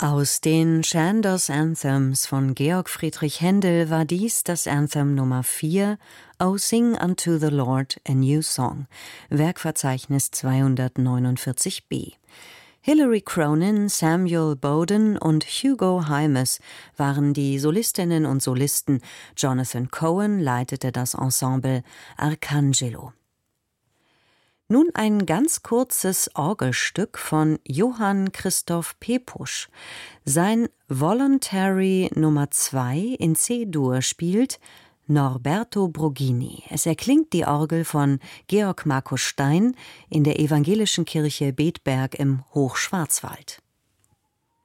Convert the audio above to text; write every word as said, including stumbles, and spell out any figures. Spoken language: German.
Aus den Chandos Anthems von Georg Friedrich Händel war dies das Anthem Nummer vier, O Sing unto the Lord a New Song, Werkverzeichnis zweihundertneunundvierzig b. Hilary Cronin, Samuel Bowden und Hugo Hymes waren die Solistinnen und Solisten, Jonathan Cohen leitete das Ensemble Arcangelo. Nun ein ganz kurzes Orgelstück von Johann Christoph Pepusch. Sein Voluntary Nummer zwei in C-Dur spielt Norberto Brogini. Es erklingt die Orgel von Georg Markus Stein in der Evangelischen Kirche Bedberg im Hochschwarzwald.